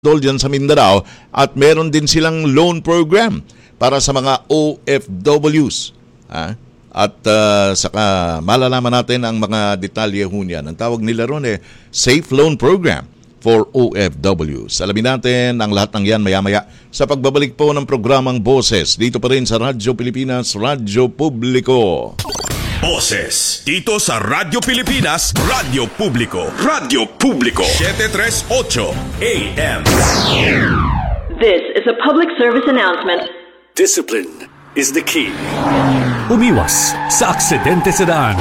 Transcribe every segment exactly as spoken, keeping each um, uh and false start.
dyan sa Mindanao at meron din silang loan program para sa mga O F Ws. Ha? At uh, saka malalaman natin ang mga detalye ho niyan. Ang tawag nila ron eh, Safe Loan Program for O F Ws. Alamin natin ang lahat ng yan maya-maya sa pagbabalik po ng programang Boses dito pa rin sa Radyo Pilipinas, Radyo Publiko. Boses dito sa Radyo Pilipinas, Radyo Publiko. Radyo Publiko seven thirty-eight A M. This is a public service announcement. Discipline is the key. Umiwas sa aksidente sa daan.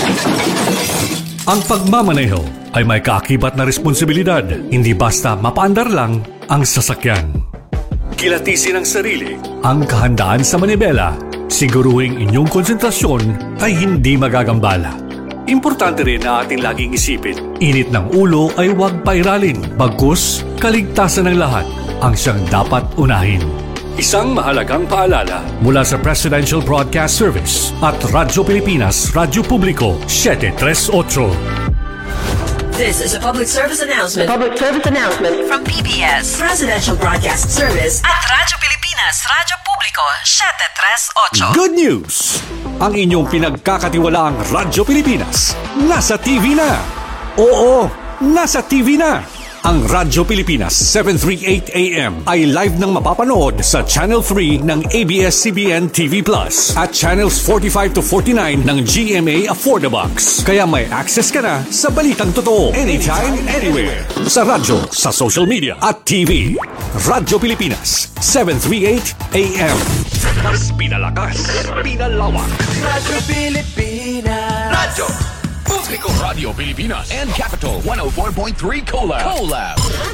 Ang pagmamaneho ay may kaakibat na responsibilidad. Hindi basta mapaandar lang ang sasakyan. Kilatisin ang sarili, ang kahandaan sa manibela. Siguruhing inyong konsentrasyon ay hindi magagambala. Importante rin na ating laging isipin, init ng ulo ay huwag pairalin. Bagkus, kaligtasan ng lahat ang siyang dapat unahin. Isang mahalagang paalala mula sa Presidential Broadcast Service at Radyo Pilipinas, Radyo Publiko seven thirty-eight. This is a public service announcement. Public service announcement From P B S Presidential Broadcast Service at Radyo Pilipinas, Radyo Publiko seven thirty-eight. Good news! Ang inyong pinagkakatiwalaang Radyo Pilipinas nasa T V na. Oo, nasa T V na. Ang Radyo Pilipinas seven thirty-eight A M ay live nang mapapanood sa Channel three ng A B S C B N T V Plus at Channels forty-five to forty-nine ng G M A Affordabox. Kaya may access ka na sa balitang totoo anytime, anywhere. Sa radyo, sa social media at T V. Radyo Pilipinas seven thirty-eight A M. Mas pinalakas, pinalawak. Radyo Pilipinas. Radyo Publiko, Radio Pilipinas and Capital one oh four point three Collab. Collab.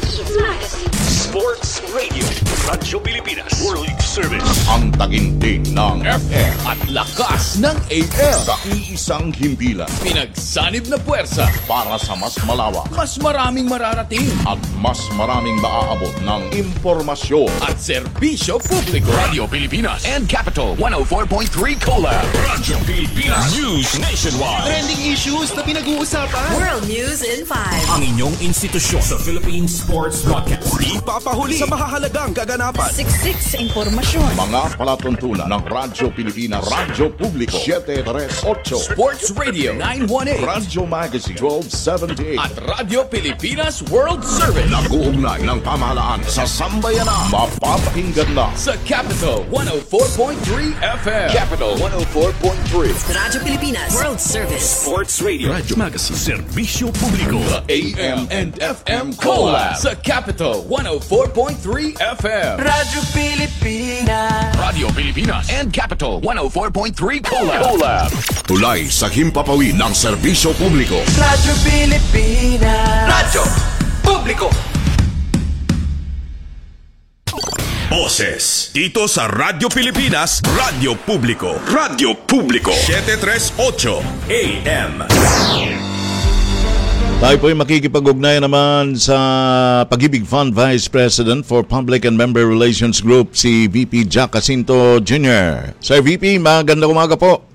Sports Radio. Radyo Pilipinas. World Service. Ang taginting ng F M At lakas ng A M. sa iisang himpilan Pinagsanib na puwersa. para sa mas malawak Mas maraming mararating. at mas maraming maaabot ng impormasyon. At serbisyo publiko. Radio Pilipinas and Capital one oh four point three Collab. Radyo Pilipinas. News nationwide. Trending issues na pinag-uusapan. World News in five. Ang inyong institusyon sa Philippine Sports Broadcast. Di papahuli sa mahahalagang kaganapan. Siksik sa impormasyon. Mga palatuntunan ng Radyo Pilipinas, Radyo Publiko seven thirty-eight, Sports Radio nine eighteen. Radyo Magazine twelve seventy-eight. At Radyo Pilipinas World Service. Nag-uugnay ng pamahalaan sa sambayanan. Mapapakinggan na Sa Capital one oh four point three F M. Capital one oh four point three. Radyo Pilipinas World Service. Sports Radio. Radyo Magazine. Serbisyo Publiko. A M and F M Collab. Sa Capital one oh four point three F M. Radyo Pilipinas. Radio Pilipinas and Capital one oh four point three Collab. Collab. tulay sa himpapawid ng serbisyo publiko. Radyo Pilipinas. Radyo Publiko. Boses dito sa Radyo Pilipinas, Radyo Publiko. Radyo Publiko seven thirty-eight A M. Tayo po'y makikipag-ugnayan naman sa Pag-ibig Fund Vice President for Public and Member Relations Group, si V P Jack Jacinto Junior Sir V P, magandang umaga po.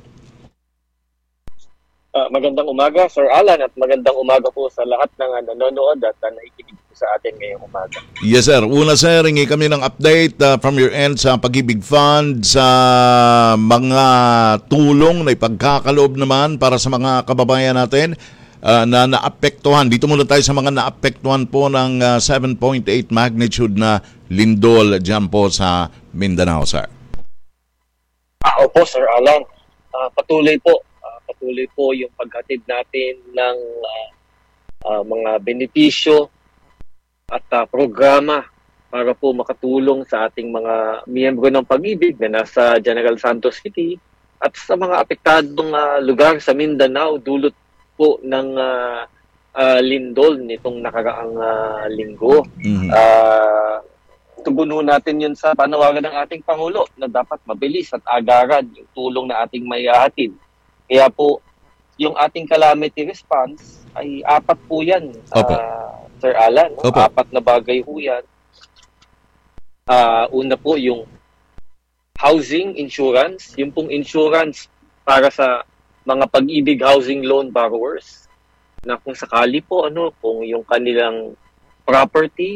Uh, magandang umaga, Sir Alan, at magandang umaga po sa lahat ng uh, nanonood at uh, nakikinig po sa atin ngayong umaga. Yes, sir. Una, sir, hingi kami ng update uh, from your end sa Pag-ibig Fund, sa mga tulong na ipagkakaloob naman para sa mga kababayan natin uh, na naapektuhan. Dito muna tayo sa mga naapektuhan po ng uh, seven point eight magnitude na lindol dyan po sa Mindanao, sir. Ah, opo, Sir Alan. Uh, patuloy po. Patuloy po yung paghatid natin ng uh, uh, mga benepisyo at uh, programa para po makatulong sa ating mga miyembro ng Pag-ibig na nasa General Santos City at sa mga apektadong uh, lugar sa Mindanao dulot po ng uh, uh, lindol nitong nakaraang uh, linggo. Mm-hmm. Uh, tugunan natin yun sa panawagan ng ating Pangulo na dapat mabilis at agaran yung tulong na ating maihahatid. Kaya po, yung ating calamity response ay apat po yan, uh, Sir Alan. No? Apat na bagay po yan. Uh, una po yung housing insurance. Yung pong insurance para sa mga Pag-ibig housing loan borrowers na kung sakali po, ano, kung yung kanilang property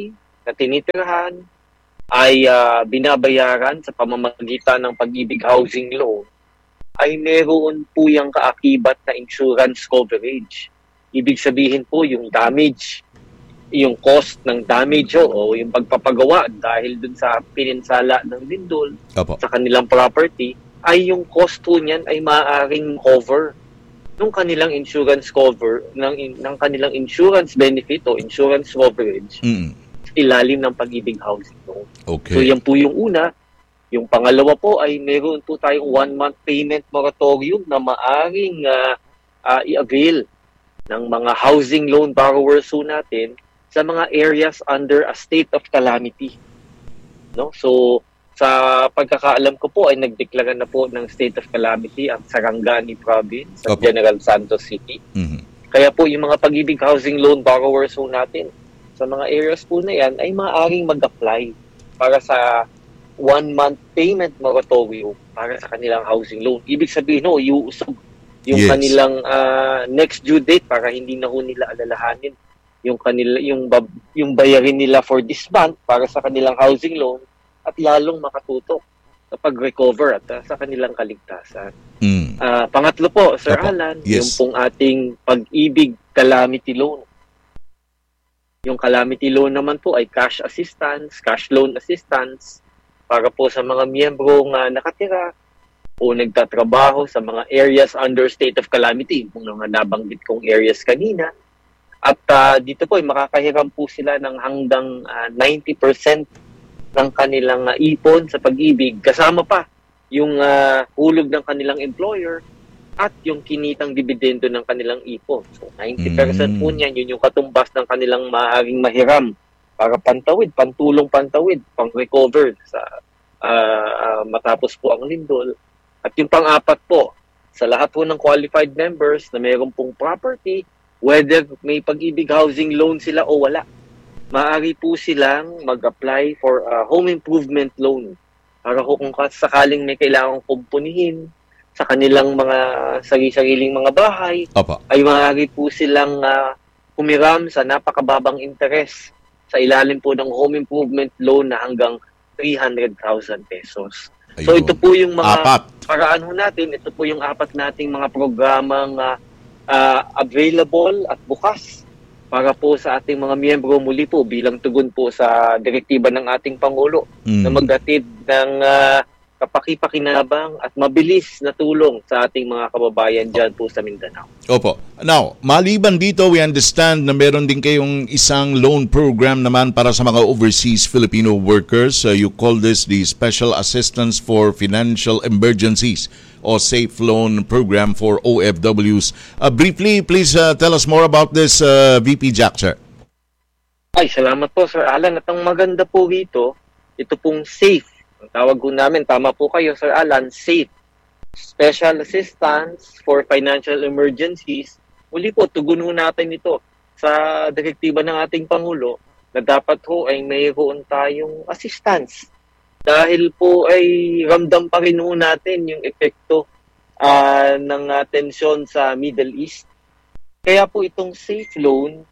na tinitirahan ay ah, binabayaran sa pamamagitan ng Pag-ibig Housing Loan, ay meron po yung kaakibat na insurance coverage. Ibig sabihin po yung damage, yung cost ng damage o, o yung pagpapagawa dahil dun sa pininsala ng lindol Opo. sa kanilang property, ay yung cost po niyan ay maaaring cover ng kanilang insurance cover, ng, ng kanilang insurance benefit o insurance coverage Mm. ilalim ng Pag-ibig Housing Loan. Okay. So yan po yung una. Yung pangalawa po ay meron po tayong one-month payment moratorium na maaring uh, uh, i-avail ng mga housing loan borrowers po natin sa mga areas under a state of calamity. No? So sa pagkakaalam ko po ay nagdeklara na po ng state of calamity ang Sarangani province at Opo. General Santos City. Mhm. Kaya po yung mga Pag-ibig Housing Loan borrowers po natin sa mga areas po na yan ay maaaring mag-apply para sa one-month payment moratorium para sa kanilang housing loan. Ibig sabihin, no, iuusog yung Yes. kanilang ah, next due date para hindi na ho nila alalahanin yung kanila yung bab- yung bayarin nila for this month para sa kanilang housing loan at lalong makatutok sa pag-recover at ah, sa kanilang kaligtasan. Mm. Ah, pangatlo po, Sir Opo. Alan, Yes. yung pong ating Pag-ibig Calamity Loan. Yung calamity loan naman po ay cash assistance, cash loan assistance para po sa mga miyembro nga nakatira o nagtatrabaho sa mga areas under state of calamity, kung mga nabanggit kong areas kanina. At ah, dito po ay makakahiram po sila ng hanggang ah, ninety percent ng kanilang ah, ipon sa Pag-ibig, kasama pa yung ah, hulog ng kanilang employer at yung kinitang dividendo ng kanilang ipon. So ninety percent Mm. po niyan, yun yung katumbas ng kanilang maaaring mahiram para pantawid, pantulong pantawid, pang-recover sa ah, ah, matapos po ang lindol. At yung pang-apat po, sa lahat po ng qualified members na mayroon pong property, whether may Pag-ibig Housing Loan sila o wala, maaari po silang mag-apply for a home improvement loan para kung sakaling may kailangang kumpunihin sa kanilang mga sarili-sariling mga bahay, Opo. ay maaari po silang ah, humiram sa napakababang interes sa ilalim po ng home improvement loan na hanggang three hundred thousand pesos. So Ayun. ito po yung mga Apat. paraan ho natin, ito po yung apat nating mga programang ah, ah, available at bukas para po sa ating mga miyembro muli po bilang tugon po sa direktiba ng ating Pangulo Mm. na maghatid ng ah, kapakipakinabang at mabilis na tulong sa ating mga kababayan dyan po sa Mindanao. Opo. Now, maliban dito, we understand na meron din kayong isang loan program naman para sa mga overseas Filipino workers. Uh, you call this the Special Assistance for Financial Emergencies o SAFE Loan Program for O F Ws. Uh, briefly, please uh, tell us more about this, uh, V P Jack, sir. Ay, salamat po, Sir Alan. At ang maganda po rito, ito pong SAFE. Ang tawag po namin, tama po kayo, Sir Alan, SAFE. Special Assistance for Financial Emergencies. Muli po, tugon ho natin ito sa direktiba ng ating Pangulo na dapat ho ay mayroon tayong assistance. Dahil po ay ramdam pa rin ho natin yung epekto ah, ng ah, tensyon sa Middle East. Kaya po itong SAFE loan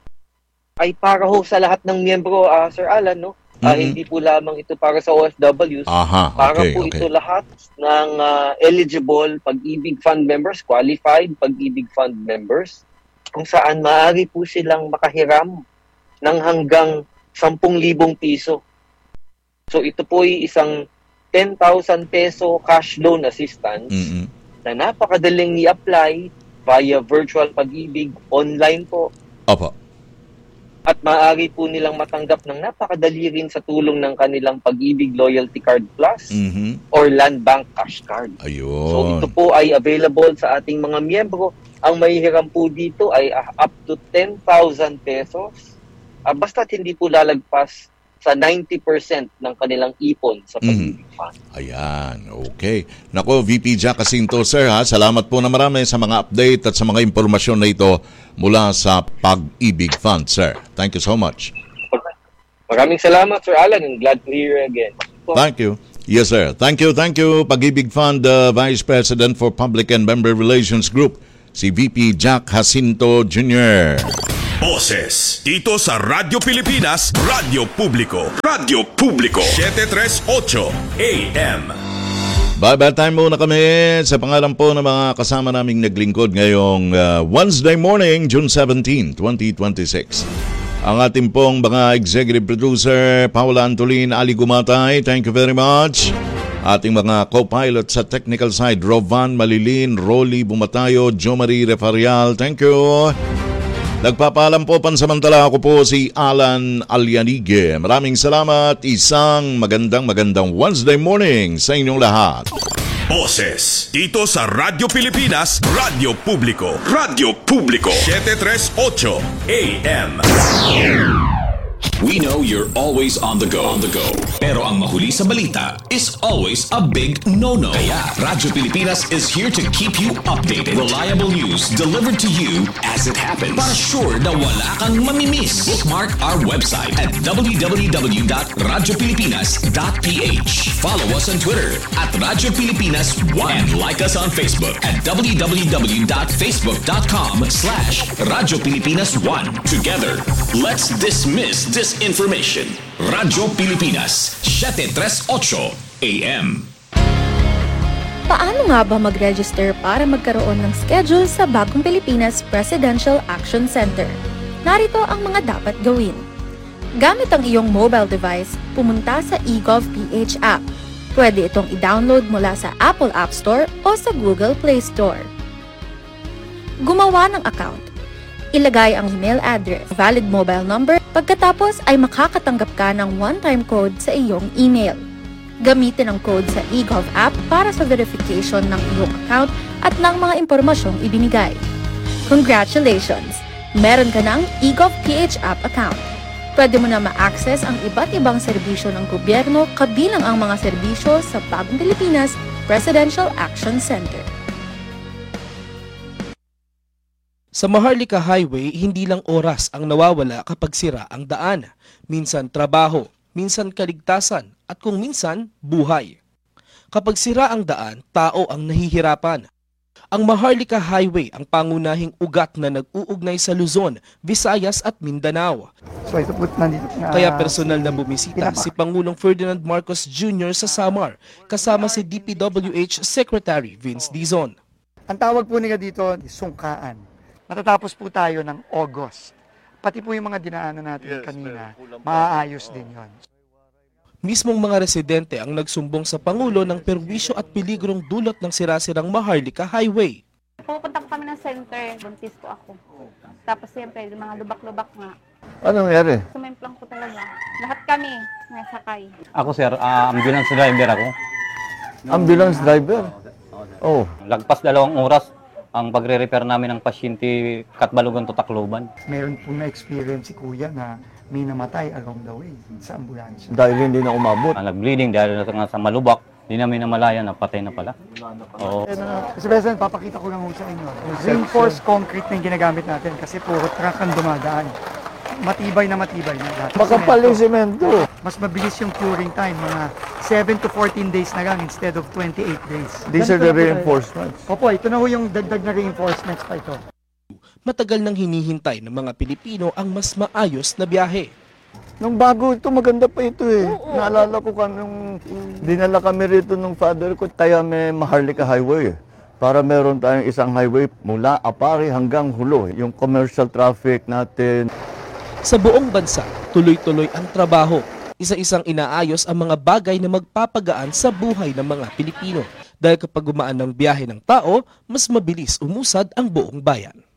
ay para ho sa lahat ng miyembro, ah, Sir Alan, no? Ah, Mhm. hindi po lamang ito para sa O F Ws. Aha, Para okay, po okay. ito lahat ng ah, eligible Pag-ibig Fund members, qualified Pag-ibig Fund members, kung saan maaari po silang makahiram ng hanggang sampung libong piso. So ito po ay isang ten thousand peso cash loan assistance Mm-mm. na napakadaling i-apply via virtual Pag-ibig, online po. Opo. At maaari po nilang matanggap ng napakadali rin sa tulong ng kanilang Pag-ibig Loyalty Card Plus Mhm. or Land Bank Cash Card. So Ayun. ito po ay available sa ating mga miyembro. Ang mahihiram po dito ay ah, up to ten thousand pesos. Ah, basta't hindi po lalagpas sa ninety percent ng kanilang ipon sa Pag-ibig Fund. Ayan, okay. Nako, V P Jack Jacinto, sir, ha? Salamat po na marami sa mga update at sa mga impormasyon na ito mula sa Pag-ibig Fund, sir. Thank you so much. Maraming salamat, Sir Alan, and glad to hear you again. Thank you. Yes, sir. Thank you, thank you. Pag-ibig Fund uh, Vice President for Public and Member Relations Group, si V P Jack Jacinto Junior Boses dito sa Radyo Pilipinas, Radyo Publiko. Radyo Publiko, seven thirty-eight A M. Bye-bye time muna kami sa pangalan po ng mga kasama naming naglingkod ngayong uh, Wednesday morning, June seventeenth, twenty twenty-six. Ang ating pong mga executive producer, Paula Antolin, Ali Gumatay, thank you very much. Ating mga co-pilot sa technical side, Rovan Malilin, Rolly Bumatayo, Jo Marie Refarial, thank you. Nagpapaalam po pansamantala, ako po si Alan Alianige. Maraming salamat, isang magandang magandang Wednesday morning sa inyong lahat. Boses dito sa Radyo Pilipinas, Radyo Publiko. Radyo Publiko, seven thirty-eight A M. We know you're always on the go. On the go. Pero ang mahuli sa balita is always a big no-no. Kaya Radyo Pilipinas is here to keep you updated. Reliable news delivered to you as it happens. Para sure na wala kang mamimiss. Bookmark our website at w w w dot radyo pilipinas dot p h. Follow us on Twitter at Radyo Pilipinas one and like us on Facebook at w w w dot facebook dot com slash Radyo Pilipinas one. Together, let's dismiss disinformation. Radyo Pilipinas, seven thirty-eight A M. Paano nga ba mag-register para magkaroon ng schedule sa Bagong Pilipinas Presidential Action Center? Narito ang mga dapat gawin. Gamit ang iyong mobile device, pumunta sa eGovPH app. Pwede itong i-download mula sa Apple App Store o sa Google Play Store. Gumawa ng account. Ilagay ang email address, valid mobile number, pagkatapos ay makakatanggap ka ng one-time code sa iyong email. Gamitin ang code sa eGov app para sa verification ng iyong account at ng mga impormasyong ibinigay. Congratulations! Meron ka ng eGovPH app account. Pwede mo na ma-access ang iba't ibang serbisyo ng gobyerno kabilang ang mga serbisyo sa Bagong Pilipinas Presidential Action Center. Sa Maharlika Highway, hindi lang oras ang nawawala kapag sira ang daan. Minsan trabaho, minsan kaligtasan, at kung minsan, buhay. Kapag sira ang daan, tao ang nahihirapan. Ang Maharlika Highway ang pangunahing ugat na nag-uugnay sa Luzon, Visayas at Mindanao. So ito po nandito na, Kaya personal na bumisita si Pangulong Ferdinand Marcos Junior sa Samar, kasama si D P W H Secretary Vince Dizon. Ang tawag po nila dito, sungkaan. Matatapos po tayo ng August. Pati po yung mga dinaanan natin yes, kanina, maaayos din yon. Mismong mga residente ang nagsumbong sa Pangulo ng perwisyo at peligrong dulot ng sira-sirang Maharlika Highway. Pupunta ko kami ng center, buntis po ako. Tapos siyempre, mga lubak-lubak nga. Anong nangyari? Sumemplang ko talaga. Lahat kami nasakay. Ako sir, uh, ambulance driver ako. Ambulance driver? Oh. Lagpas dalawang oras ang pagre-repair namin ng pasyente Katbalogan to Tacloban. Meron po na-experience si Kuya na may namatay along the way sa ambulansya. Dahil hindi na umabot. Uh, nag-bleeding dahil nga sa malubak, hindi namin namalaya na patay na pala. Oo. Mister President, papakita ko lang ho sa inyo. Reinforced concrete na yung ginagamit natin kasi puro truck ang dumadaan. Matibay na matibay na lahat. Makapal yung semento. Mas mabilis yung curing time, mga seven to fourteen days na lang instead of twenty-eight days. These are the reinforcements. Opo, ito na ho yung dagdag na reinforcements pa ito. Matagal nang hinihintay ng mga Pilipino ang mas maayos na biyahe. Nung bago ito, maganda pa ito eh. Oo, naalala ko kami nung dinala kami rito ng father ko, tayo may Maharlika Highway. Para meron tayong isang highway mula Apari hanggang Hulo. Yung commercial traffic natin. Sa buong bansa, tuloy-tuloy ang trabaho. Isa-isang inaayos ang mga bagay na magpapagaan sa buhay ng mga Pilipino. Dahil kapag gumaan ng biyahe ng tao, mas mabilis umusad ang buong bayan.